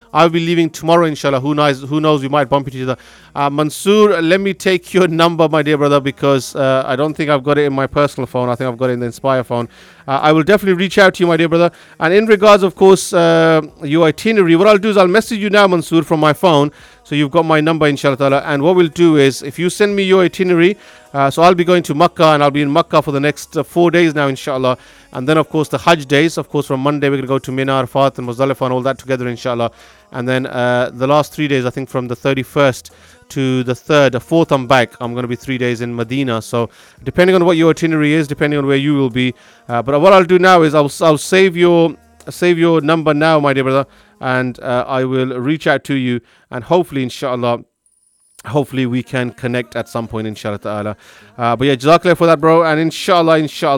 I'll be leaving tomorrow, inshallah. Who knows, we might bump into each other. Mansoor, let me take your number, my dear brother, because I don't think I've got it in my personal phone. I think I've got it in the Inspire phone. I will definitely reach out to you, my dear brother. And in regards, of course, your itinerary, what I'll do is I'll message you now, Mansoor, from my phone. So you've got my number, inshallah ta'ala. And what we'll do is, if you send me your itinerary, so I'll be going to Makkah, and I'll be in Makkah for the next 4 days now, inshallah. And then, of course, the Hajj days, of course, from Monday, we're going to go to Mina, Arafat, and Muzdalifah, and all that together, inshallah. And then the last 3 days, I think from the 31st to the 3rd, the 4th, I'm back. I'm going to be 3 days in Medina. So depending on what your itinerary is, depending on where you will be. But what I'll do now is I'll save your number now, my dear brother, and I will reach out to you, and hopefully, inshallah, hopefully we can connect at some point, inshallah ta'ala. But yeah, jazakallah for that, bro. And inshallah,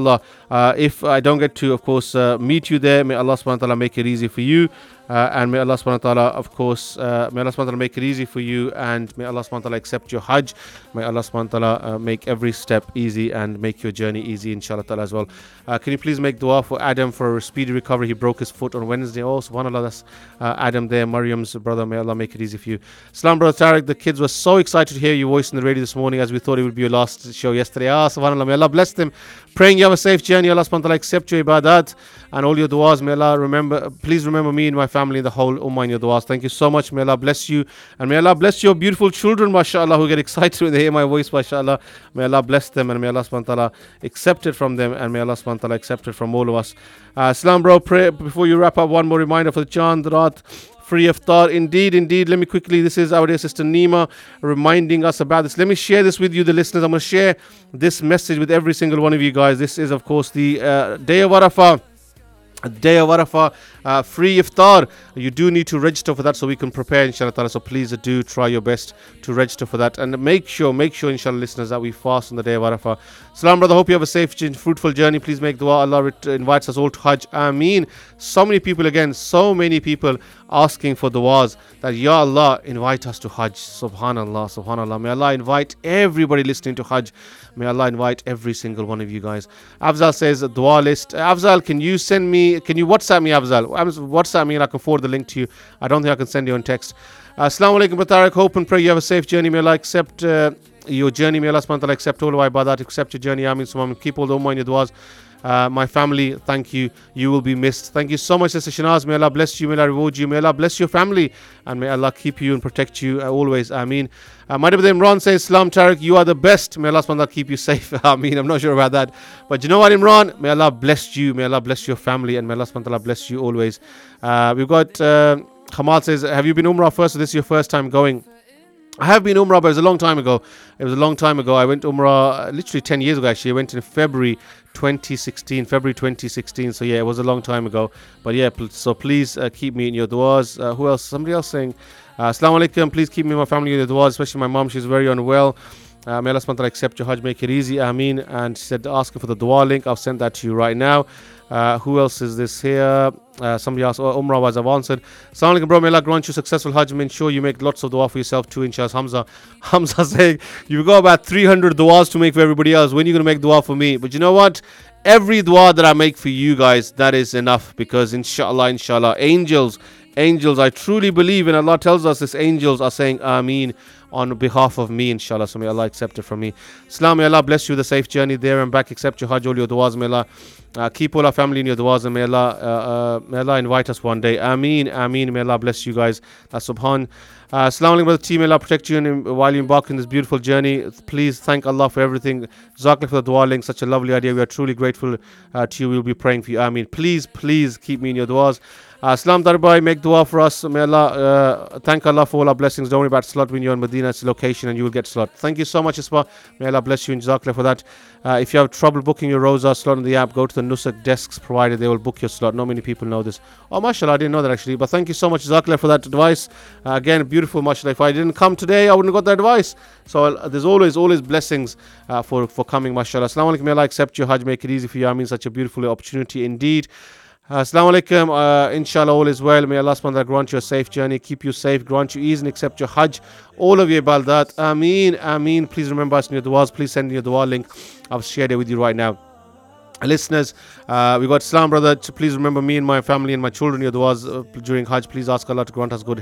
if I don't get to, of course, meet you there, may Allah subhanahu wa ta'ala make it easy for you. And may Allah subhanahu wa ta'ala, of course, may Allah subhanahu wa ta'ala make it easy for you, and may Allah subhanahu wa ta'ala accept your Hajj. May Allah subhanahu wa ta'ala make every step easy and make your journey easy, inshallah ta'ala, as well. Can you please make dua for Adam for a speedy recovery? He broke his foot on Wednesday. Oh, subhanAllah, that's Adam there, Maryam's brother. May Allah make it easy for you. Salam, brother Tariq. The kids were so excited to hear your voice in the radio this morning, as we thought it would be your last show yesterday. Subhanallah, may Allah bless them. Praying you have a safe journey. Allah subhanahu wa ta'ala accept your ibadat and all your du'as. May Allah please remember me and my family, the whole ummah in your du'as. Thank you so much. May Allah bless you, and may Allah bless your beautiful children, mashallah, who get excited when they hear my voice, mashallah. May Allah bless them, and may Allah subhanahu wa ta'ala accept it from them, and may Allah subhanahu wa ta'ala accept it from all of us. Salam, bro. Pray before you wrap up. One more reminder for the Chand Raat free iftar. Indeed. Let me quickly, this is our dear sister Nima reminding us about this. Let me share this with you, the listeners. I'm going to share this message with every single one of you guys. This is, of course, the day of Arafah. Day of Arafah, free iftar. You do need to register for that, so we can prepare, inshallah ta'ala. So please do try your best to register for that, and make sure, inshallah, listeners, that we fast on the day of Arafah. Salam, brother. Hope you have a safe, fruitful journey. Please make dua. Allah invites us all to Hajj. Ameen. So many people asking for duas that, Ya Allah, invite us to Hajj. Subhanallah. May Allah invite everybody listening to Hajj. May Allah invite every single one of you guys. Afzal says, dua list. Afzal, can you WhatsApp me, Afzal? WhatsApp me and I can forward the link to you. I don't think I can send you on text. Assalamu alaikum, Tariq. Hope and pray you have a safe journey. May Allah accept your journey. May Allah subhanahu wa ta'ala accept all of our ibadat, accept your journey. Ameen. So keep all the ummah in your duas. My family, thank you. You will be missed. Thank you so much, Sister Shanaz. May Allah bless you. May Allah reward you. May Allah bless your family. And may Allah keep you and protect you always. Ameen. My brother Imran says, Salam, Tariq. You are the best. May Allah subhanahu wa ta'ala keep you safe. Ameen. I'm not sure about that. But you know what, Imran? May Allah bless you. May Allah bless your family. And may Allah subhanahu wa ta'ala bless you always. We've got Hamad says, have you been Umrah first, or this is your first time going? I have been Umrah, but it was a long time ago. I went Umrah literally 10 years ago, actually. I went in February 2016. So yeah, it was a long time ago. But yeah, so please keep me in your duas. Who else? Somebody else saying, Assalamu alaikum. Please keep me and my family in your duas, especially my mom. She's very unwell. May Allah subhanahu wa ta'ala accept your Hajj, make it easy. Ameen. And she said, ask her for the dua link. I'll send that to you right now. Who else is this here? Somebody asked, Umrah was I've answered. Assalamu alaikum, bro. May Allah grant you successful Hajj. Make sure you make lots of dua for yourself too, inshallah. Hamza saying, you've got about 300 duas to make for everybody else. When are you going to make dua for me? But you know what? Every dua that I make for you guys, that is enough, because inshallah, angels, I truly believe, and Allah tells us this, angels are saying Ameen on behalf of me, inshallah. So may Allah accept it from me. Salam, may Allah bless you, the safe journey there and back. Accept your Hajj, all your duas. May Allah keep all our family in your duas, and may Allah invite us one day. Ameen. May Allah bless you guys. Subhan. Assalamu alaikum, brother T. May Allah protect you while you embark in this beautiful journey. Please thank Allah for everything. Jazakallah for the dua link. Such a lovely idea. We are truly grateful to you. We'll be praying for you. Ameen. Please keep me in your duas. Salam Darbai, make dua for us. May Allah, thank Allah for all our blessings. Don't worry about slot when you're in Medina. It's a location and you will get slot. Thank you so much, Isma. May Allah bless you and Jazakallah for that. If you have trouble booking your Rosa slot in the app, go to the Nusuk desks provided. They will book your slot. Not many people know this. Oh, mashallah, I didn't know that actually. But thank you so much, Jazakallah, for that advice. Again, beautiful, mashallah. If I didn't come today, I wouldn't have got that advice. So there's always blessings for coming, mashallah. Assalamu alaikum. May Allah accept your Hajj, make it easy for you. I mean, such a beautiful opportunity indeed. Assalamu alaikum. Inshallah, all is well. May Allah subhanahu wa ta'ala grant you a safe journey, keep you safe, grant you ease, and accept your Hajj. All of your ibadat. Ameen. Please remember us in your duas. Please send me your dua link. I've shared it with you right now. Listeners, we got Islam, brother. Please remember me and my family and my children, your duas during Hajj. Please ask Allah to grant us good